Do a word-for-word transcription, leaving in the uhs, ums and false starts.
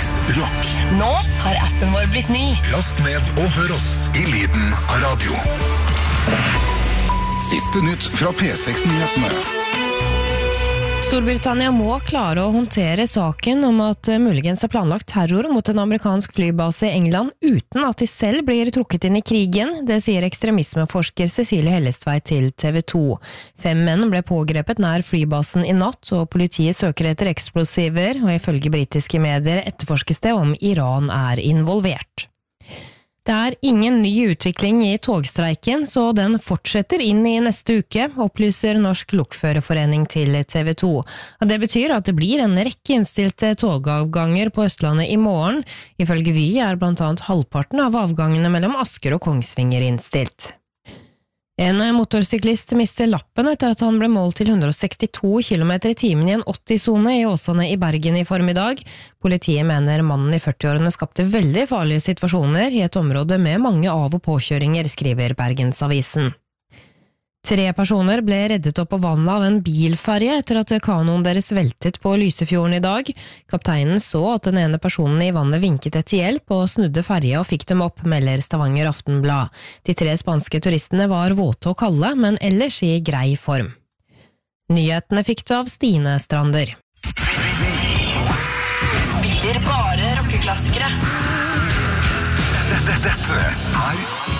P seks Rock. Nå har appen vår blitt ny. Last ned og hør oss i lyden av radio. Siste nytt fra P seks-nyhetene. Storbritannia må klare å håndtere saken om at muligens er planlagt terror mot en amerikansk flybase i England uten at de selv blir trukket inn i krigen, det sier ekstremismeforsker Cecilie Hellestveit til T V to. Fem menn ble pågrepet nær flybasen i natt, og politiet søker etter eksplosiver, og ifølge britiske medier etterforskes det om Iran er involvert. Det er ingen ny utvikling i togstreiken, så den fortsetter inn i neste uke, opplyser Norsk Lokførerforening til T V to. Det betyr at det blir en rekke innstilte togavganger på Østlandet i morgen. Ifølge Vy er blant annet halvparten av avgangene mellom Asker og Kongsvinger innstilt. En motorsyklist mister lappen etter at han ble målt til hundre og sekstito kilometer i timen i en åtti-sone i Åsane i Bergen i formiddag. Politiet mener mannen i førti-årene skapte veldig farlige situasjoner i et område med mange av- og påkjøringer, skriver Bergensavisen. Tre personer ble reddet opp på vannet av en bilferje etter at kanoen deres veltet på Lysefjorden i dag. Kapteinen så at den ene personen i vannet vinket etter hjelp og snudde ferja og fikk dem opp, melder Stavanger Aftenblad. De tre spanske turistene var våte og kalde, men ellers i grei form. Nyhetene fikk du av Stine Strander. Spiller bare rockeklassikere. Dette er